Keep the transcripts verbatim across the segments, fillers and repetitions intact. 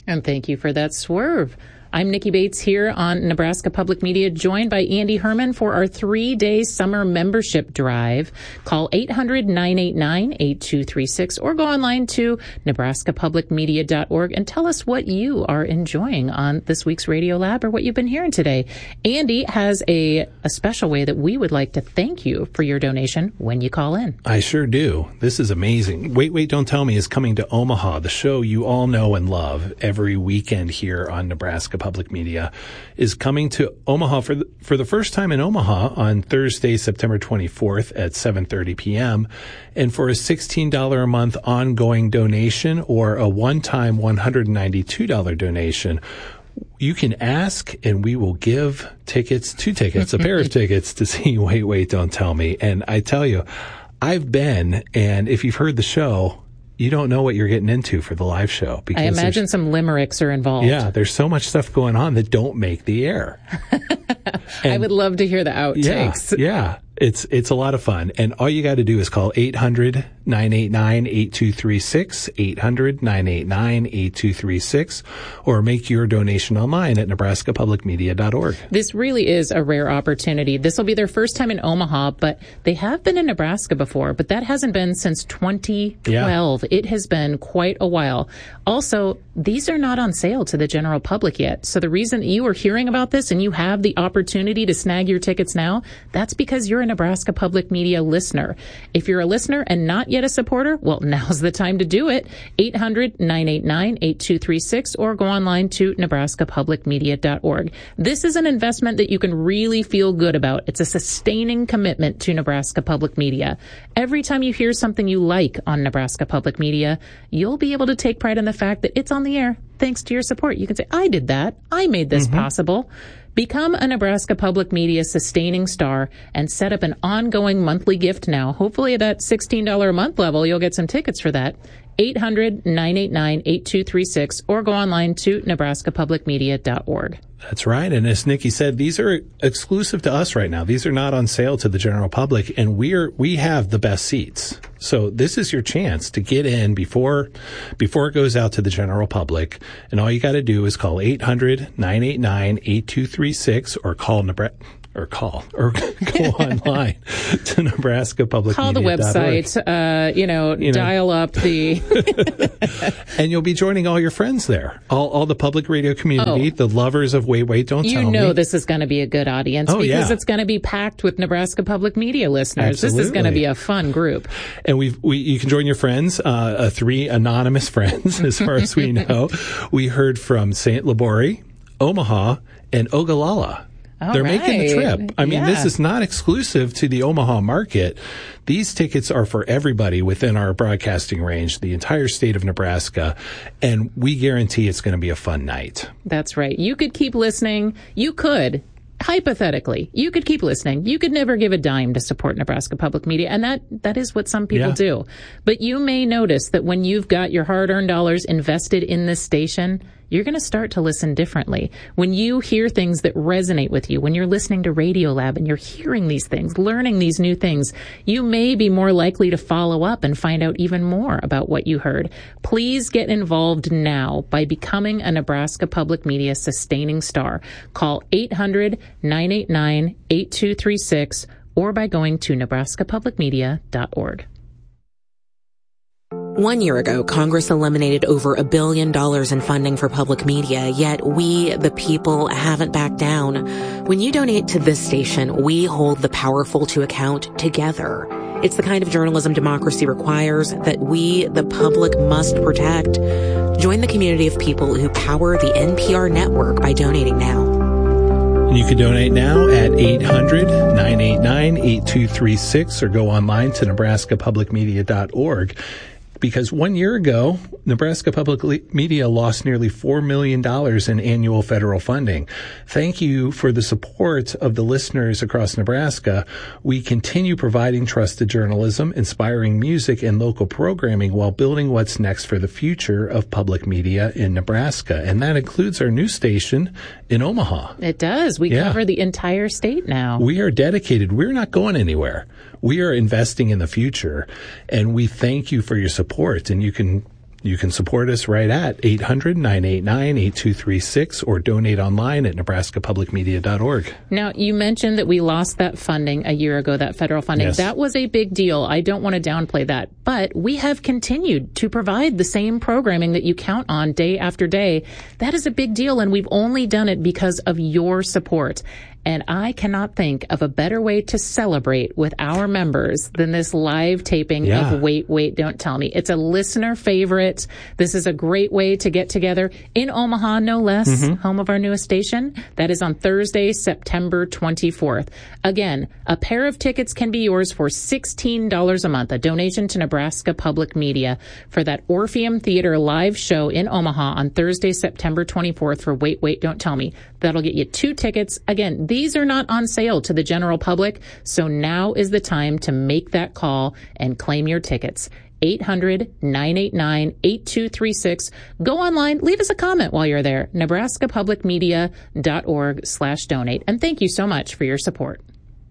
And thank you for that swerve. I'm Nikki Bates here on Nebraska Public Media, joined by Andy Herman for our three-day summer membership drive. Call eight hundred, nine eight nine, eight two three six or go online to nebraska public media dot org and tell us what you are enjoying on this week's Radio Lab or what you've been hearing today. Andy has a, a special way that we would like to thank you for your donation when you call in. I sure do. This is amazing. Wait, Wait, Don't Tell Me is coming to Omaha, the show you all know and love every weekend here on Nebraska Public Media, is coming to Omaha for the, for the first time in Omaha on Thursday, September twenty-fourth at seven thirty p.m. And for a sixteen dollars a month ongoing donation or a one-time one hundred ninety-two dollars donation, you can ask and we will give tickets, two tickets, a pair of tickets to see Wait, Wait, Don't Tell Me. And I tell you, I've been, and if you've heard the show, you don't know what you're getting into for the live show. Because I imagine some limericks are involved. Yeah, there's so much stuff going on that don't make the air. I would love to hear the outtakes. Yeah, yeah. It's it's a lot of fun. And all you got to do is call eight hundred, nine eight nine, eight two three six, eight hundred, nine eight nine, eight two three six, or make your donation online at nebraska public media dot org. This really is a rare opportunity. This will be their first time in Omaha, but they have been in Nebraska before, but that hasn't been since twenty twelve. Yeah. It has been quite a while. Also, these are not on sale to the general public yet. So the reason that you are hearing about this and you have the opportunity to snag your tickets now, that's because you're a Nebraska Public Media listener. If you're a listener and not yet a supporter, well, now's the time to do it. eight hundred, nine eight nine, eight two three six or go online to nebraska public media dot org. This is an investment that you can really feel good about. It's a sustaining commitment to Nebraska Public Media. Every time you hear something you like on Nebraska Public Media, you'll be able to take pride in the fact that it's on the air thanks to your support. You can say, I did that. I made this mm-hmm. possible. Become a Nebraska Public Media sustaining star and set up an ongoing monthly gift now. Hopefully at that sixteen dollars a month level, you'll get some tickets for that. eight hundred, nine eight nine, eight two three six or go online to nebraska public media dot org. That's right. And as Nikki said, these are exclusive to us right now. These are not on sale to the general public, and we're, we have the best seats. So this is your chance to get in before, before it goes out to the general public. And all you got to do is call eight hundred, nine eight nine, eight two three six or call Nebraska. Or call, or go online to nebraska public media dot org. Call the website, uh, you know, you dial know. up the... And you'll be joining all your friends there, all all the public radio community, oh. the lovers of Wait, Wait, Don't you Tell Me. You know this is going to be a good audience oh, because yeah. it's going to be packed with Nebraska Public Media listeners. Absolutely. This is going to be a fun group. And we've, we you can join your friends, uh, uh, three anonymous friends, as far as we know. We heard from Saint Labori, Omaha, and Ogallala. All They're right. making the trip. I mean, yeah. this is not exclusive to the Omaha market. These tickets are for everybody within our broadcasting range, the entire state of Nebraska, and we guarantee it's going to be a fun night. That's right. You could keep listening. You could. Hypothetically, you could keep listening. You could never give a dime to support Nebraska Public Media, and that, that is what some people yeah. do. But you may notice that when you've got your hard-earned dollars invested in this station, you're going to start to listen differently. When you hear things that resonate with you, when you're listening to Radio Lab and you're hearing these things, learning these new things, you may be more likely to follow up and find out even more about what you heard. Please get involved now by becoming a Nebraska Public Media sustaining star. Call eight hundred, nine eight nine, eight two three six or by going to nebraska public media dot org. One year ago, Congress eliminated over a billion dollars in funding for public media, yet we, the people, haven't backed down. When you donate to this station, we hold the powerful to account together. It's the kind of journalism democracy requires that we, the public, must protect. Join the community of people who power the N P R network by donating now. And you can donate now at eight hundred, nine eight nine, eight two three six or go online to nebraska public media dot org. Because one year ago, Nebraska Public Media lost nearly four million dollars in annual federal funding. Thank you for the support of the listeners across Nebraska. We continue providing trusted journalism, inspiring music, and local programming while building what's next for the future of public media in Nebraska. And that includes our new station in Omaha. It does. We yeah. cover the entire state now. We are dedicated. We're not going anywhere. We are investing in the future, and we thank you for your support. And you can You can support us right at eight hundred, nine eight nine, eight two three six or donate online at nebraska public media dot org. Now, you mentioned that we lost that funding a year ago, that federal funding. Yes. That was a big deal. I don't want to downplay that. But we have continued to provide the same programming that you count on day after day. That is a big deal, and we've only done it because of your support. And I cannot think of a better way to celebrate with our members than this live taping yeah. of Wait, Wait, Don't Tell Me. It's a listener favorite. This is a great way to get together in Omaha, no less, mm-hmm. home of our newest station. That is on Thursday, September twenty-fourth. Again, a pair of tickets can be yours for sixteen dollars a month, a donation to Nebraska Public Media for that Orpheum Theater live show in Omaha on Thursday, September twenty-fourth for Wait, Wait, Don't Tell Me. That'll get you two tickets. Again, these are not on sale to the general public, so now is the time to make that call and claim your tickets. eight hundred, nine eight nine, eight two three six. Go online, leave us a comment while you're there. nebraska public media dot org slash donate. And thank you so much for your support.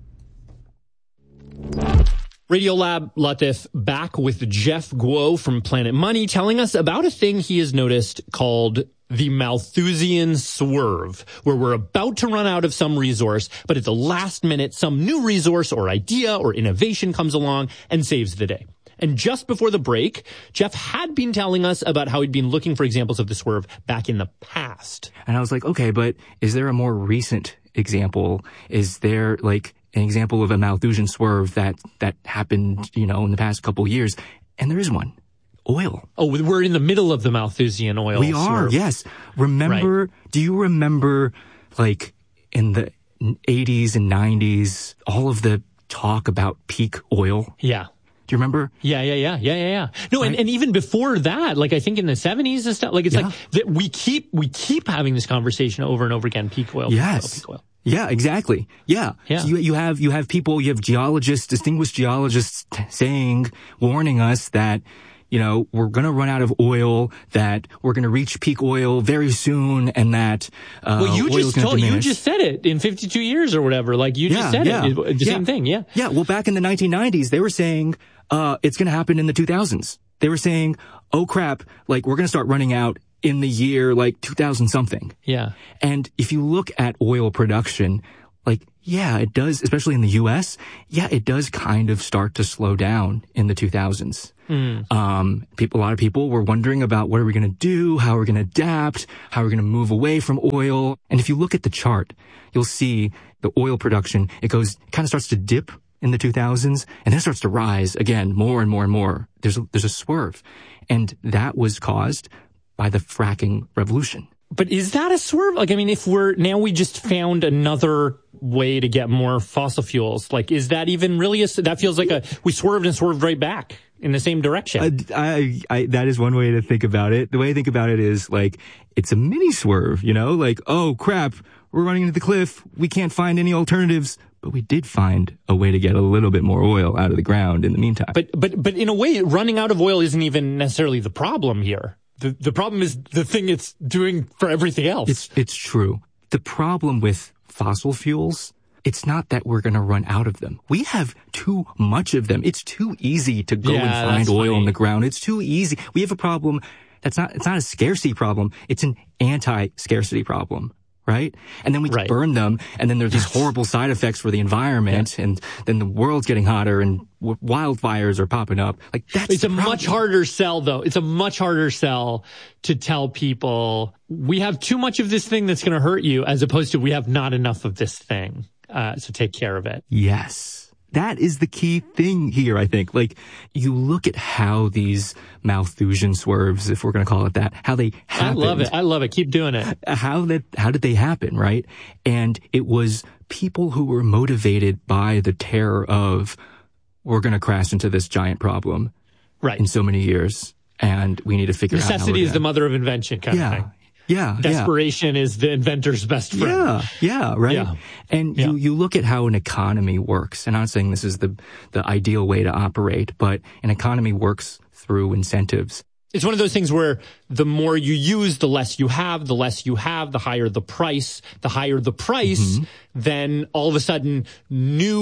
Radiolab Latif back with Jeff Guo from Planet Money telling us about a thing he has noticed called the Malthusian swerve, where we're about to run out of some resource, but at the last minute, some new resource or idea or innovation comes along and saves the day. And just before the break, Jeff had been telling us about how he'd been looking for examples of the swerve back in the past. And I was like, okay, but is there a more recent example? Is there like an example of a Malthusian swerve that, that happened, you know, in the past couple of years? And there is one. Oil. Oh, we're in the middle of the Malthusian oil We are, swerve. yes. Remember, right. Do you remember, like, in the eighties and nineties, all of the talk about peak oil? Yeah. Do you remember? Yeah, yeah, yeah, yeah, yeah, yeah. No, right. and, and even before that, like I think in the seventies and stuff, like it's yeah. like that we keep we keep having this conversation over and over again. Peak oil. Yes. Peak oil, peak oil. Yeah, exactly. Yeah. Yeah. So you you have you have people, you have geologists, distinguished geologists t- saying, warning us that, you know, we're going to run out of oil, that we're going to reach peak oil very soon, and that uh, well, you just told, diminish. you just said it in fifty-two years or whatever. Like you yeah, just said yeah, it. The yeah. same thing. Yeah. Yeah. Well, back in the nineteen nineties, they were saying uh it's going to happen in the two thousands. They were saying, oh crap, like we're going to start running out in the year like two thousand something. Yeah. And if you look at oil production, like, yeah, it does, especially in the U S, yeah, it does kind of start to slow down in the two thousands. Mm. Um, people, a lot of people were wondering about what are we going to do? How are we going to adapt? How are we going to move away from oil? And if you look at the chart, you'll see the oil production, it goes, kind of starts to dip in the two thousands and then starts to rise again more and more and more. There's a, there's a swerve. And that was caused by the fracking revolution. But is that a swerve? Like, I mean, if we're, now we just found another way to get more fossil fuels, like, is that even really a, that feels like a, we swerved and swerved right back in the same direction. Uh, I, I, that is one way to think about it. The way I think about it is like, it's a mini swerve, you know, like, oh crap, we're running into the cliff. We can't find any alternatives. But we did find a way to get a little bit more oil out of the ground in the meantime. But, but, but in a way, running out of oil isn't even necessarily the problem here. The, the problem is the thing it's doing for everything else. It's, it's true. The problem with fossil fuels, it's not that we're going to run out of them. We have too much of them. It's too easy to go yeah, and find oil funny. in the ground. It's too easy. We have a problem that's not, it's not a scarcity problem. It's an anti-scarcity problem. Right? And then we right. burn them, and then there's these horrible side effects for the environment, yeah. and then the world's getting hotter, and w- wildfires are popping up. Like that's It's a problem. much harder sell, though. It's a much harder sell to tell people we have too much of this thing that's going to hurt you, as opposed to we have not enough of this thing, uh, so take care of it. Yes. That is the key thing here, I think. Like, you look at how these Malthusian swerves, if we're going to call it that, how they happened. I love it. I love it. Keep doing it. How that, how did they happen, right? And it was people who were motivated by the terror of, we're going to crash into this giant problem. Right. In so many years. And we need to figure Necessity out Necessity is the mother of invention kind yeah. of thing. Yeah. Desperation yeah. is the inventor's best friend. Yeah. Yeah. Right. Yeah. And yeah. you, you look at how an economy works. And I'm not saying this is the, the ideal way to operate, but an economy works through incentives. It's one of those things where the more you use, the less you have, the less you have, the higher the price, the higher the price, mm-hmm. then all of a sudden new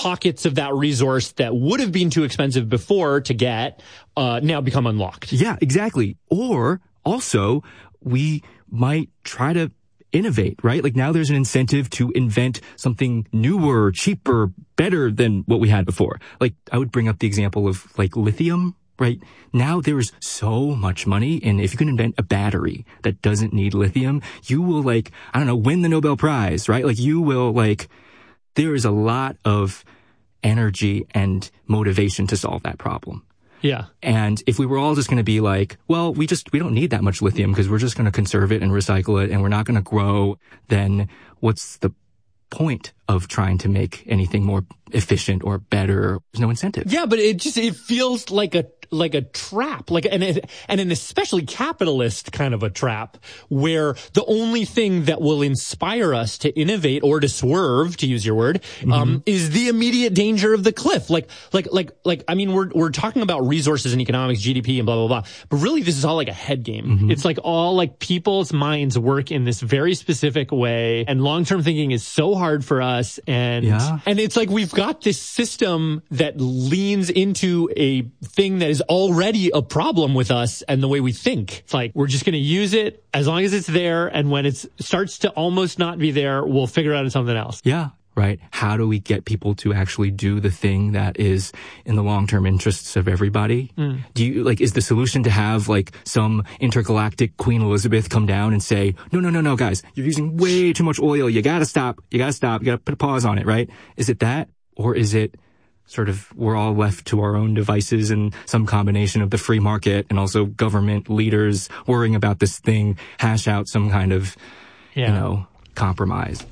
pockets of that resource that would have been too expensive before to get uh, now become unlocked. Yeah, exactly. Or also, we might try to innovate, right? Like now there's an incentive to invent something newer, cheaper, better than what we had before. Like I would bring up the example of like lithium, right? Now there is so much money, and if you can invent a battery that doesn't need lithium, you will like, I don't know, win the Nobel Prize, right? Like you will like, there is a lot of energy and motivation to solve that problem. Yeah. And if we were all just going to be like, well, we just, we don't need that much lithium because we're just going to conserve it and recycle it and we're not going to grow, then what's the point of trying to make anything more efficient or better? There's no incentive. Yeah, but it just, it feels like a, like a trap, like an, and an especially capitalist kind of a trap where the only thing that will inspire us to innovate or to swerve, to use your word, mm-hmm. um, is the immediate danger of the cliff. Like, like, like, like, I mean, we're, we're talking about resources and economics, G D P and blah, blah, blah. But really this is all like a head game. Mm-hmm. It's like all like people's minds work in this very specific way, and long-term thinking is so hard for us. And, yeah. and it's like we've got this system that leans into a thing that is already a problem with us and the way we think. It's like, we're just going to use it as long as it's there. And when it starts to almost not be there, we'll figure out something else. Yeah. Right. How do we get people to actually do the thing that is in the long-term interests of everybody? Mm. Do you like, is the solution to have like some intergalactic Queen Elizabeth come down and say, no, no, no, no, guys, you're using way too much oil. You gotta stop. You gotta stop. You gotta put a pause on it. Right. Is it that? Or is it sort of we're all left to our own devices and some combination of the free market and also government leaders worrying about this thing, hash out some kind of, yeah. you know, compromise?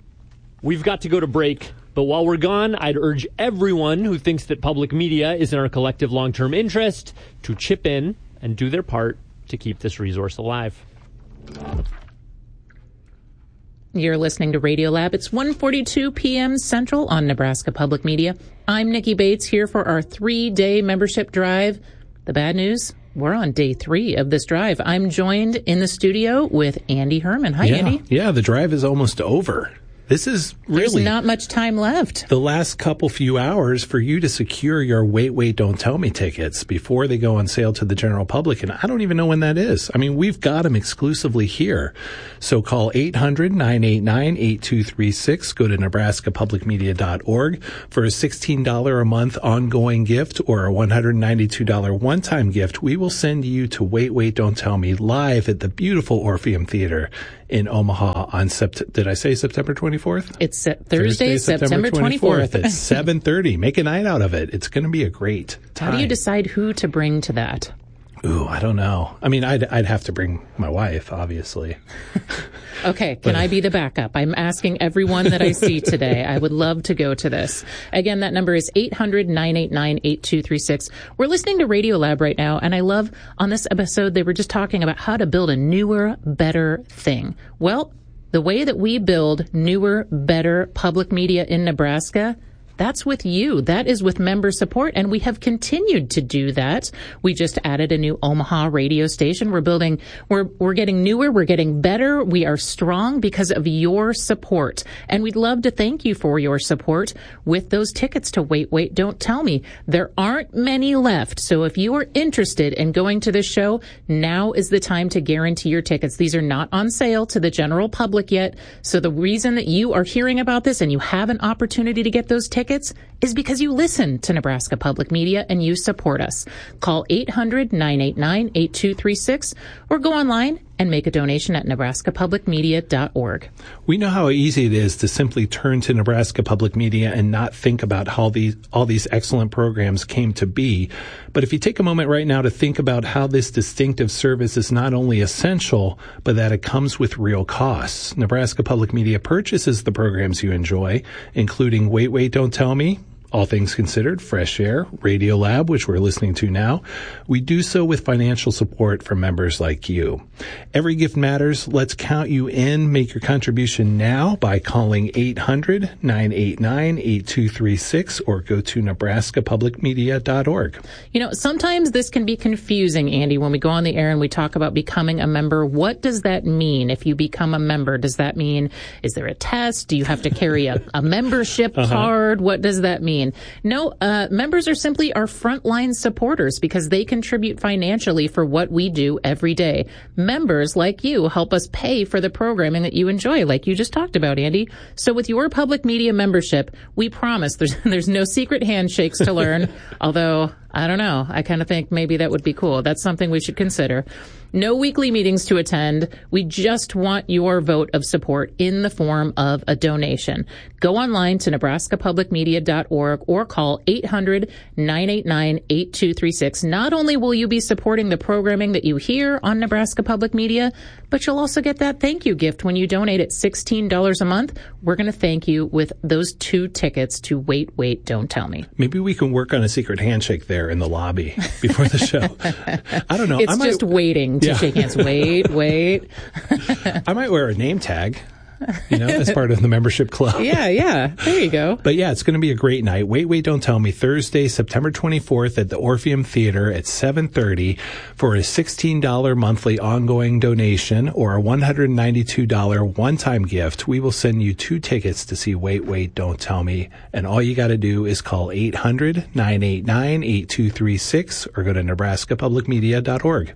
We've got to go to break, but while we're gone, I'd urge everyone who thinks that public media is in our collective long-term interest to chip in and do their part to keep this resource alive. You're listening to Radiolab. It's one forty-two p.m. Central on Nebraska Public Media. I'm Nikki Bates here for our three-day membership drive. The bad news, we're on day three of this drive. I'm joined in the studio with Andy Herman. Hi, yeah, Andy. Yeah, the drive is almost over. This is really There's not much time left. The last couple few hours for you to secure your Wait, Wait, Don't Tell Me tickets before they go on sale to the general public. And I don't even know when that is. I mean, we've got them exclusively here. So call eight hundred, nine eight nine, eight two three six. Go to nebraska public media dot org for a sixteen dollars a month ongoing gift or a one hundred ninety-two dollars one-time gift. We will send you to Wait, Wait, Don't Tell Me live at the beautiful Orpheum Theater in Omaha on Sept- did I say September twenty-fourth? It's se- Thursday, Thursday, September twenty-fourth at seven thirty. Make a night out of it. It's going to be a great time. How do you decide who to bring to that? Ooh, I don't know. I mean, I'd I'd have to bring my wife, obviously. Okay, can I be the backup? I'm asking everyone that I see today. I would love to go to this. Again, that number is eight hundred, nine eight nine, eight two three six. We're listening to Radiolab right now, and I love on this episode they were just talking about how to build a newer, better thing. Well, the way that we build newer, better public media in Nebraska, that's with you. That is with member support, and we have continued to do that. We just added a new Omaha radio station. We're building, we're, we're getting newer, we're getting better. We are strong because of your support, and we'd love to thank you for your support with those tickets to Wait, Wait, Don't Tell Me. There aren't many left, so if you are interested in going to this show, now is the time to guarantee your tickets. These are not on sale to the general public yet, so the reason that you are hearing about this and you have an opportunity to get those tickets is because you listen to Nebraska Public Media and you support us. Call eight hundred, nine eight nine, eight two three six or go online and make a donation at nebraska public media dot org. We know how easy it is to simply turn to Nebraska Public Media and not think about how these all these excellent programs came to be. But if you take a moment right now to think about how this distinctive service is not only essential, but that it comes with real costs. Nebraska Public Media purchases the programs you enjoy, including Wait, Wait, Don't Tell Me, All Things Considered, Fresh Air, Radiolab, which we're listening to now. We do so with financial support from members like you. Every gift matters. Let's count you in. Make your contribution now by calling eight hundred, nine eight nine, eight two three six or go to nebraska public media dot org. You know, sometimes this can be confusing, Andy, when we go on the air and we talk about becoming a member. What does that mean if you become a member? Does that mean, is there a test? Do you have to carry a, a membership uh-huh. card? What does that mean? No, uh, members are simply our frontline supporters because they contribute financially for what we do every day. Members like you help us pay for the programming that you enjoy, like you just talked about, Andy. So with your public media membership, we promise there's, there's no secret handshakes to learn, although I don't know. I kind of think maybe that would be cool. That's something we should consider. No weekly meetings to attend. We just want your vote of support in the form of a donation. Go online to nebraska public media dot org or call eight hundred, nine eight nine, eight two three six. Not only will you be supporting the programming that you hear on Nebraska Public Media, but you'll also get that thank you gift when you donate at sixteen dollars a month. We're going to thank you with those two tickets to Wait, Wait, Don't Tell Me. Maybe we can work on a secret handshake there in the lobby before the show. I don't know. It's I might, just waiting to yeah. shake hands. Wait, wait. I might wear a name tag, you know, as part of the membership club. Yeah, yeah. There you go. But yeah, it's going to be a great night. Wait, Wait, Don't Tell Me, Thursday, September twenty-fourth at the Orpheum Theater at seven thirty for a sixteen dollars monthly ongoing donation or a one hundred ninety-two dollars one-time gift. We will send you two tickets to see Wait, Wait, Don't Tell Me. And all you got to do is call eight hundred, nine eight nine, eight two three six or go to nebraska public media dot org.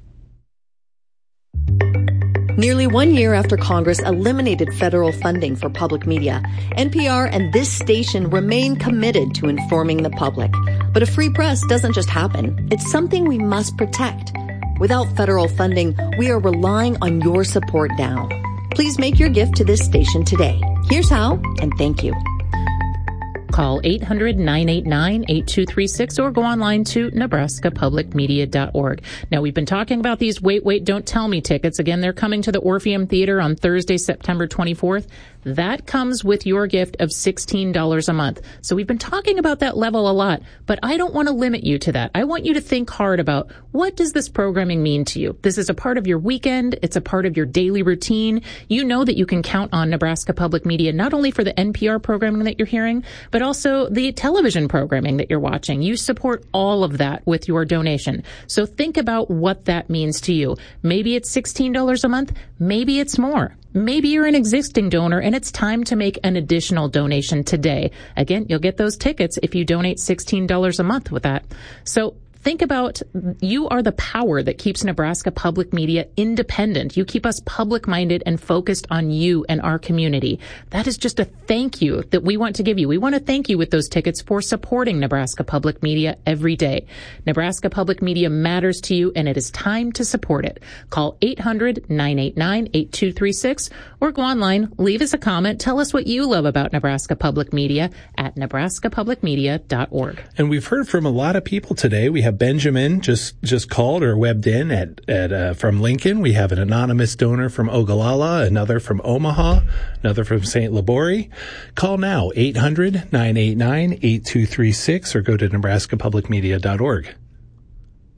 Nearly one year after Congress eliminated federal funding for public media, N P R and this station remain committed to informing the public. But a free press doesn't just happen. It's something we must protect. Without federal funding, we are relying on your support now. Please make your gift to this station today. Here's how, and thank you. Call eight hundred, nine eight nine, eight two three six or go online to nebraska public media dot org. Now, we've been talking about these Wait, Wait, Don't Tell Me tickets. Again, they're coming to the Orpheum Theater on Thursday, September twenty-fourth. That comes with your gift of sixteen dollars a month. So we've been talking about that level a lot, but I don't want to limit you to that. I want you to think hard about what does this programming mean to you? This is a part of your weekend. It's a part of your daily routine. You know that you can count on Nebraska Public Media, not only for the N P R programming that you're hearing, but also the television programming that you're watching. You support all of that with your donation. So think about what that means to you. Maybe it's sixteen dollars a month. Maybe it's more. Maybe you're an existing donor and it's time to make an additional donation today. Again, you'll get those tickets if you donate sixteen dollars a month with that. So think about, you are the power that keeps Nebraska Public Media independent. You keep us public-minded and focused on you and our community. That is just a thank you that we want to give you. We want to thank you with those tickets for supporting Nebraska Public Media every day. Nebraska Public Media matters to you, and it is time to support it. Call eight hundred, nine eight nine, eight two three six or go online, leave us a comment, tell us what you love about Nebraska Public Media at nebraska public media dot org. And we've heard from a lot of people today. We have Benjamin just just called or webbed in at at uh, from Lincoln. We have an anonymous donor from Ogallala, another from Omaha, another from Saint Laborie. Call now, eight hundred, nine eight nine, eight two three six or go to nebraska public media dot org.